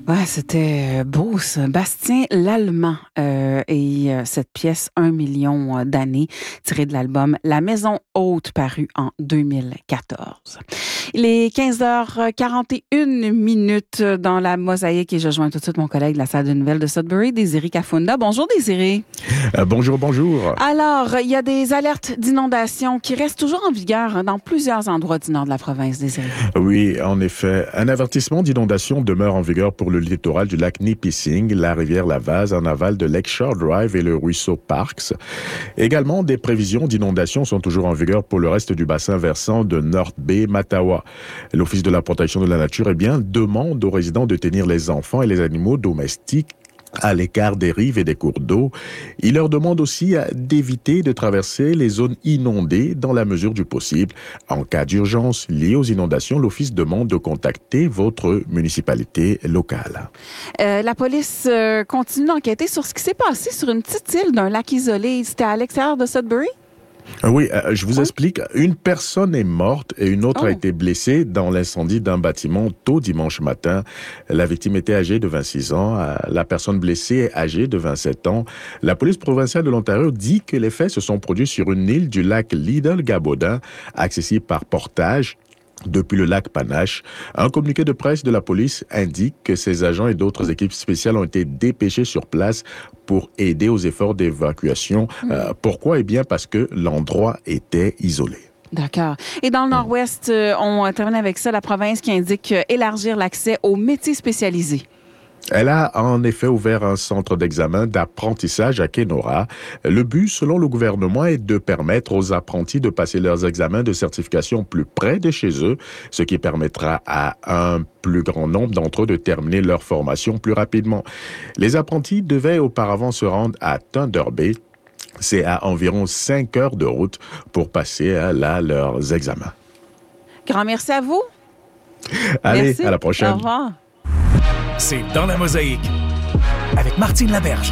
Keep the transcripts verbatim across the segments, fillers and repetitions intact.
Ouais, c'était beau, ça. Bastien Lallemand euh, et euh, cette pièce Un million d'années, tirée de l'album La Maison Haute, paru en deux mille quatorze. Il est quinze heures quarante et une minutes dans la mosaïque et je joins tout de suite mon collègue de la salle de nouvelles de Sudbury, Désiré Kafunda. Bonjour, Désiré. Euh, bonjour, bonjour. Alors, il y a des alertes d'inondation qui restent toujours en vigueur dans plusieurs endroits du nord de la province, Désiré. Oui, en effet. Un avertissement d'inondation demeure en vigueur pour le littoral du lac Nipissing, la rivière Lavaz en aval de Lakeshore Drive et le ruisseau Parks. Également, des prévisions d'inondation sont toujours en vigueur pour le reste du bassin versant de North Bay, Mattawa. L'Office de la protection de la nature, eh bien, demande aux résidents de tenir les enfants et les animaux domestiques à l'écart des rives et des cours d'eau. Il leur demande aussi d'éviter de traverser les zones inondées dans la mesure du possible. En cas d'urgence liée aux inondations, l'Office demande de contacter votre municipalité locale. Euh, la police euh, continue d'enquêter sur ce qui s'est passé sur une petite île d'un lac isolé. C'était à l'extérieur de Sudbury? Oui, euh, je vous oh. explique. Une personne est morte et une autre oh. a été blessée dans l'incendie d'un bâtiment tôt dimanche matin. La victime était âgée de vingt-six ans. La personne blessée est âgée de vingt-sept ans. La police provinciale de l'Ontario dit que les faits se sont produits sur une île du lac Little-Gaboda, accessible par portage depuis le lac Panache. Un communiqué de presse de la police indique que ces agents et d'autres équipes spéciales ont été dépêchés sur place pour aider aux efforts d'évacuation. Mmh. Euh, pourquoi? Eh bien, parce que l'endroit était isolé. D'accord. Et dans le nord-ouest, euh, on termine avec ça, la province qui indique euh, élargir l'accès aux métiers spécialisés. Elle a en effet ouvert un centre d'examen d'apprentissage à Kenora. Le but, selon le gouvernement, est de permettre aux apprentis de passer leurs examens de certification plus près de chez eux, ce qui permettra à un plus grand nombre d'entre eux de terminer leur formation plus rapidement. Les apprentis devaient auparavant se rendre à Thunder Bay. C'est à environ cinq heures de route pour passer à là leurs examens. Grand merci à vous. Allez, merci. À la prochaine. Au revoir. C'est Dans la mosaïque avec Martine Laberge.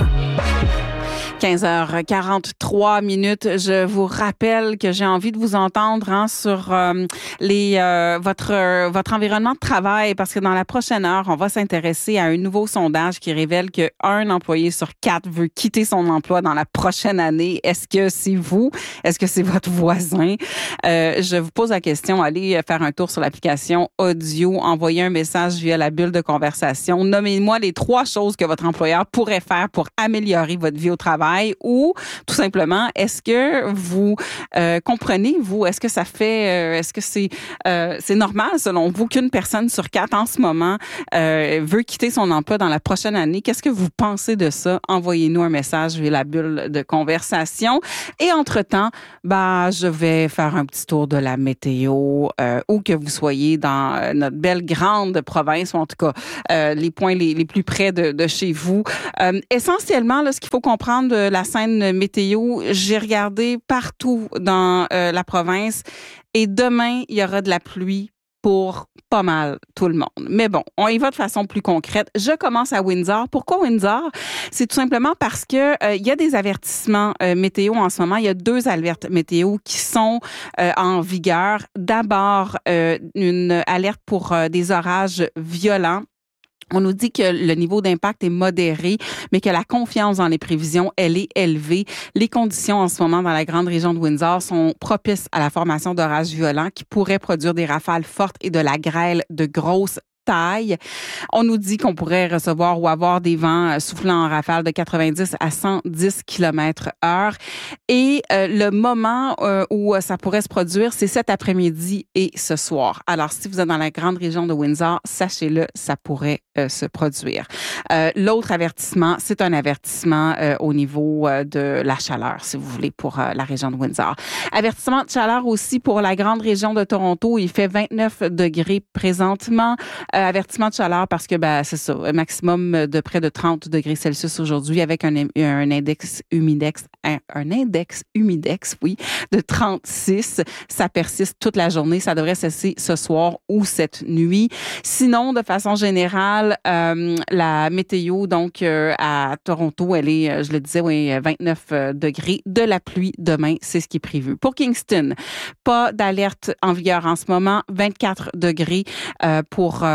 quinze heures quarante-trois minutes. Je vous rappelle que j'ai envie de vous entendre hein, sur euh, les euh, votre euh, votre environnement de travail parce que dans la prochaine heure, on va s'intéresser à un nouveau sondage qui révèle que un employé sur quatre veut quitter son emploi dans la prochaine année. Est-ce que c'est vous? Est-ce que c'est votre voisin? Euh, je vous pose la question. Allez faire un tour sur l'application audio, envoyez un message via la bulle de conversation. Nommez-moi les trois choses que votre employeur pourrait faire pour améliorer votre vie au travail. Ou tout simplement, est-ce que vous euh, comprenez, vous, est-ce que ça fait, euh, est-ce que c'est euh, c'est normal selon vous qu'une personne sur quatre en ce moment euh, veut quitter son emploi dans la prochaine année? Qu'est-ce que vous pensez de ça? Envoyez-nous un message via la bulle de conversation. Et entre-temps, bah, je vais faire un petit tour de la météo, euh, où que vous soyez dans notre belle grande province, ou en tout cas euh, les points les, les plus près de, de chez vous. Euh, essentiellement, là, ce qu'il faut comprendre de la scène météo, j'ai regardé partout dans euh, la province et demain, il y aura de la pluie pour pas mal tout le monde. Mais bon, on y va de façon plus concrète. Je commence à Windsor. Pourquoi Windsor? C'est tout simplement parce que euh, il y a des avertissements euh, météo en ce moment. Il y a deux alertes météo qui sont euh, en vigueur. D'abord, euh, une alerte pour euh, des orages violents. On nous dit que le niveau d'impact est modéré, mais que la confiance dans les prévisions, elle est élevée. Les conditions en ce moment dans la grande région de Windsor sont propices à la formation d'orages violents qui pourraient produire des rafales fortes et de la grêle de grosse taille. On nous dit qu'on pourrait recevoir ou avoir des vents soufflant en rafale de quatre-vingt-dix à cent dix kilomètres heure. Et euh, le moment euh, où ça pourrait se produire, c'est cet après-midi et ce soir. Alors, si vous êtes dans la grande région de Windsor, sachez-le, ça pourrait euh, se produire. Euh, l'autre avertissement, c'est un avertissement euh, au niveau euh, de la chaleur, si vous voulez, pour euh, la région de Windsor. Avertissement de chaleur aussi pour la grande région de Toronto. Il fait vingt-neuf degrés présentement. Euh, avertissement de chaleur parce que ben c'est ça, un maximum de près de trente degrés Celsius aujourd'hui avec un, un index humidex, un, un index humidex, oui, de trente-six. Ça persiste toute la journée. Ça devrait cesser ce soir ou cette nuit. Sinon, de façon générale, euh, la météo, donc, euh, à Toronto, elle est, je le disais, oui, vingt-neuf degrés. De la pluie demain, c'est ce qui est prévu. Pour Kingston, pas d'alerte en vigueur en ce moment. vingt-quatre degrés euh, pour euh,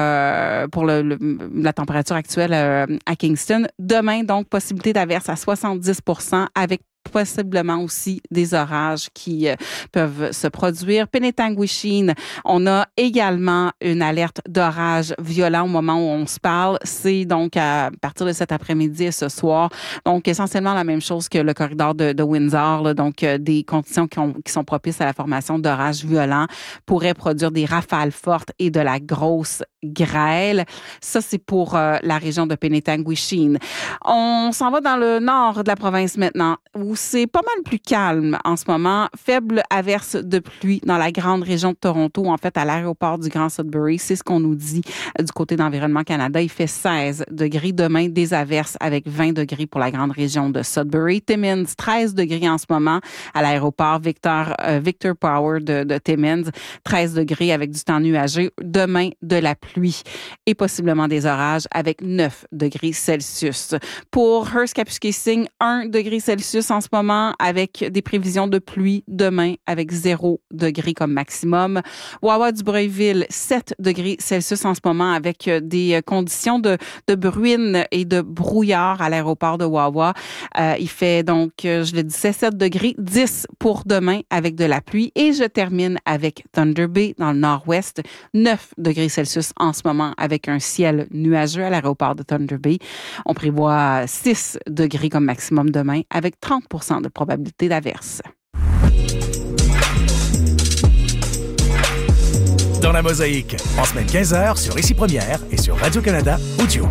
euh, pour le, le, la température actuelle euh, à Kingston. Demain, donc, possibilité d'averse à soixante-dix pour cent avec possiblement aussi des orages qui euh, peuvent se produire. Penetanguishene, on a également une alerte d'orage violent au moment où on se parle. C'est donc à partir de cet après-midi et ce soir. Donc, essentiellement la même chose que le corridor de, de Windsor. Là. Donc, euh, des conditions qui, ont, qui sont propices à la formation d'orages violents pourraient produire des rafales fortes et de la grosse grêle. Ça, c'est pour euh, la région de Penetanguishene. On s'en va dans le nord de la province maintenant, où c'est pas mal plus calme en ce moment. Faible averse de pluie dans la grande région de Toronto, en fait, à l'aéroport du Grand Sudbury. C'est ce qu'on nous dit du côté d'Environnement Canada. Il fait seize degrés. Demain, des averses avec vingt degrés pour la grande région de Sudbury. Timmins, treize degrés en ce moment à l'aéroport Victor, euh, Victor Power de, de Timmins. treize degrés avec du temps nuageux. Demain, de la pluie et possiblement des orages avec neuf degrés Celsius. Pour Hearst-Kapuskasing, un degré Celsius en ce moment avec des prévisions de pluie demain avec zéro degré comme maximum. Wawa-du-Breuilville, sept degrés Celsius en ce moment avec des conditions de, de bruine et de brouillard à l'aéroport de Wawa. Euh, il fait donc, je le disais, sept degrés, dix pour demain avec de la pluie. Et je termine avec Thunder Bay dans le nord-ouest, neuf degrés Celsius en ce moment avec un ciel nuageux à l'aéroport de Thunder Bay. On prévoit six degrés comme maximum demain avec trente pour cent de probabilité d'averse. Dans la Mosaïque, en semaine quinze heures sur Ici Première et sur Radio-Canada Audio.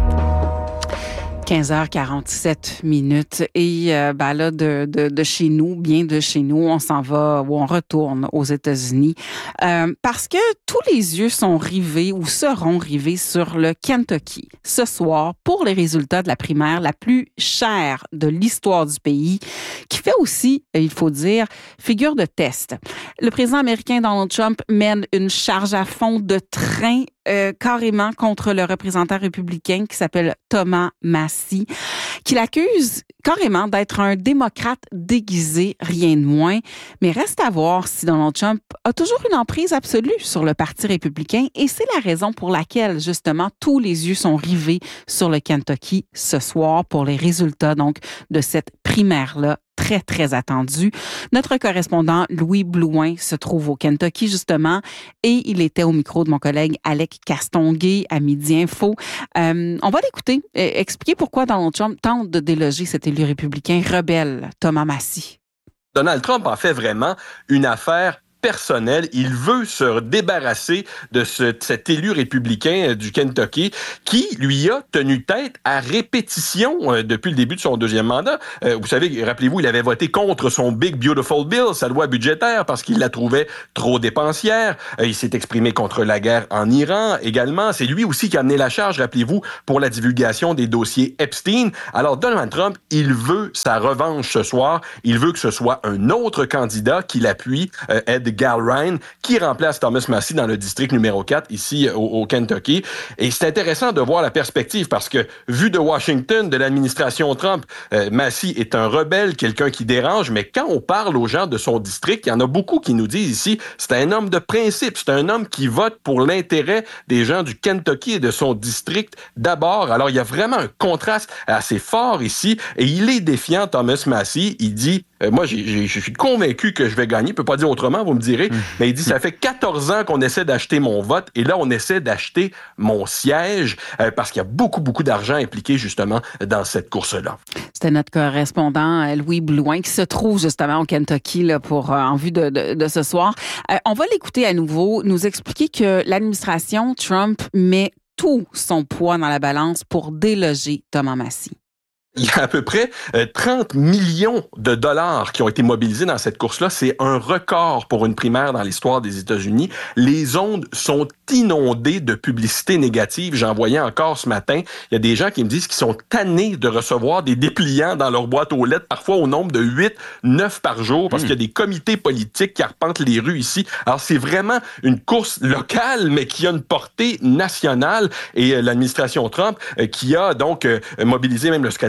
quinze heures quarante-sept minutes et euh, ben là de, de, de chez nous, bien de chez nous, on s'en va ou on retourne aux États-Unis euh, parce que tous les yeux sont rivés ou seront rivés sur le Kentucky ce soir pour les résultats de la primaire la plus chère de l'histoire du pays, qui fait aussi, il faut dire, figure de test. Le président américain Donald Trump mène une charge à fond de train euh, carrément contre le représentant républicain qui s'appelle Thomas Massie, qui l'accuse carrément d'être un démocrate déguisé, rien de moins. Mais reste à voir si Donald Trump a toujours une emprise absolue sur le Parti républicain et c'est la raison pour laquelle, justement, tous les yeux sont rivés sur le Kentucky ce soir pour les résultats donc de cette primaire-là très, très attendue. Notre correspondant Louis Blouin se trouve au Kentucky, justement, et il était au micro de mon collègue Alec Castonguay à Midi Info. Euh, on va l'écouter, euh, expliquer pourquoi Donald Trump tente de déloger cet élu républicain rebelle, Thomas Massie. Donald Trump en fait vraiment une affaire personnel. Il veut se débarrasser de ce, cet élu républicain du Kentucky qui lui a tenu tête à répétition euh, depuis le début de son deuxième mandat. Euh, vous savez, rappelez-vous, il avait voté contre son Big Beautiful Bill, sa loi budgétaire, parce qu'il la trouvait trop dépensière. Euh, il s'est exprimé contre la guerre en Iran également. C'est lui aussi qui a amené la charge, rappelez-vous, pour la divulgation des dossiers Epstein. Alors Donald Trump, il veut sa revanche ce soir. Il veut que ce soit un autre candidat qui l'appuie, euh, Ed Gallrein, qui remplace Thomas Massie dans le district numéro quatre, ici au, au Kentucky. Et c'est intéressant de voir la perspective parce que, vu de Washington, de l'administration Trump, euh, Massie est un rebelle, quelqu'un qui dérange, mais quand on parle aux gens de son district, il y en a beaucoup qui nous disent ici, c'est un homme de principe, c'est un homme qui vote pour l'intérêt des gens du Kentucky et de son district d'abord. Alors, il y a vraiment un contraste assez fort ici et il est défiant, Thomas Massie. Il dit, euh, moi, j'ai, j'ai, je suis convaincu que je vais gagner, je peux pas dire autrement, vous me direz, mais il dit, ça fait quatorze ans qu'on essaie d'acheter mon vote et là, on essaie d'acheter mon siège euh, parce qu'il y a beaucoup, beaucoup d'argent impliqué justement dans cette course-là. C'était notre correspondant Louis Blouin qui se trouve justement au Kentucky là, pour, euh, en vue de, de, de ce soir. Euh, on va l'écouter à nouveau, nous expliquer que l'administration Trump met tout son poids dans la balance pour déloger Thomas Massie. Il y a à peu près euh, trente millions de dollars qui ont été mobilisés dans cette course-là. C'est un record pour une primaire dans l'histoire des États-Unis. Les ondes sont inondées de publicité négative. J'en voyais encore ce matin. Il y a des gens qui me disent qu'ils sont tannés de recevoir des dépliants dans leur boîte aux lettres, parfois au nombre de huit, neuf par jour, parce mmh. qu'il y a des comités politiques qui arpentent les rues ici. Alors, c'est vraiment une course locale, mais qui a une portée nationale. Et euh, l'administration Trump, euh, qui a donc euh, mobilisé même le secrétaire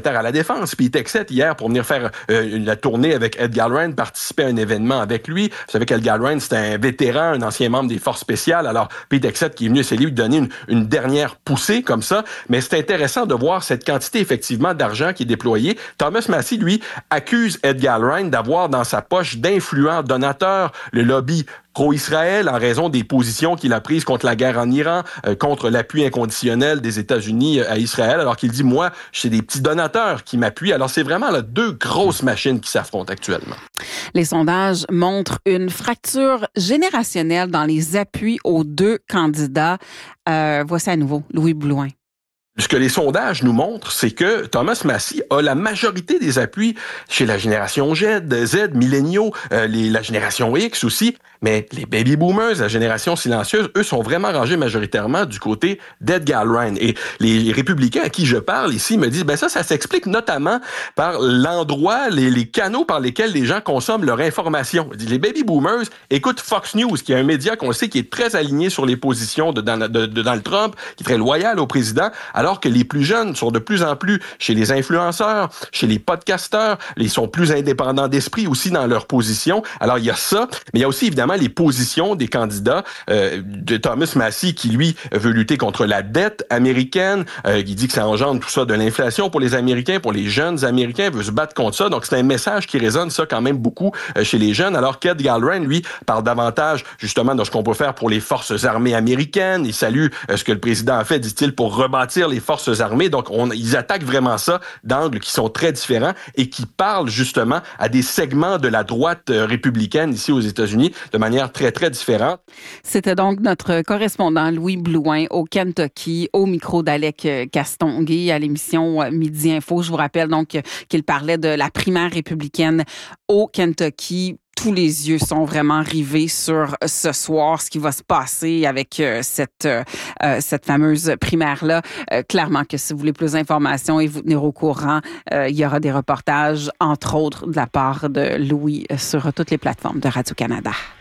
secrétaire à la Défense, Pete Hegseth, hier, pour venir faire euh, la tournée avec Ed Gallagher, participer à un événement avec lui. Vous savez qu'Ed Gallagher, c'est un vétéran, un ancien membre des forces spéciales. Alors, Pete Hegseth qui est venu, c'est lui donner une, une dernière poussée comme ça. Mais c'est intéressant de voir cette quantité, effectivement, d'argent qui est déployée. Thomas Massie, lui, accuse Ed Gallagher d'avoir dans sa poche d'influents donateurs, le lobby pro-Israël en raison des positions qu'il a prises contre la guerre en Iran, euh, contre l'appui inconditionnel des États-Unis à Israël, alors qu'il dit, moi, j'ai des petits donateurs qui m'appuient. Alors, c'est vraiment là, deux grosses machines qui s'affrontent actuellement. Les sondages montrent une fracture générationnelle dans les appuis aux deux candidats. Euh, voici à nouveau Louis Blouin. Ce que les sondages nous montrent, c'est que Thomas Massie a la majorité des appuis chez la génération Z, Z, milléniaux, euh, les, la génération X aussi, mais les baby boomers, la génération silencieuse, eux sont vraiment rangés majoritairement du côté d'Ed Gallagher. Et les républicains à qui je parle ici me disent, ben ça, ça s'explique notamment par l'endroit, les, les canaux par lesquels les gens consomment leur information. Les baby boomers écoutent Fox News, qui est un média qu'on sait qui est très aligné sur les positions de, de, de, de Donald Trump, qui est très loyal au président, alors que les plus jeunes sont de plus en plus chez les influenceurs, chez les podcasteurs, ils sont plus indépendants d'esprit aussi dans leur position. Alors, il y a ça, mais il y a aussi évidemment les positions des candidats euh, de Thomas Massie qui, lui, veut lutter contre la dette américaine, euh, qui dit que ça engendre tout ça de l'inflation pour les Américains, pour les jeunes Américains, veut se battre contre ça. Donc, c'est un message qui résonne ça quand même beaucoup euh, chez les jeunes, alors qu'Ed Gallagher, lui, parle davantage justement de ce qu'on peut faire pour les forces armées américaines. Il salue euh, ce que le président a fait, dit-il, pour rebâtir les forces armées. Donc, on, ils attaquent vraiment ça d'angles qui sont très différents et qui parlent justement à des segments de la droite euh, républicaine ici aux États-Unis de manière très, très différente. C'était donc notre correspondant Louis Blouin au Kentucky, au micro d'Alec Castonguay à l'émission Midi Info. Je vous rappelle donc qu'il parlait de la primaire républicaine au Kentucky. Tous les yeux sont vraiment rivés sur ce soir, ce qui va se passer avec euh, cette euh, cette fameuse primaire-là. Euh, clairement que si vous voulez plus d'informations et vous tenir au courant, euh, il y aura des reportages, entre autres, de la part de Louis, sur toutes les plateformes de Radio-Canada.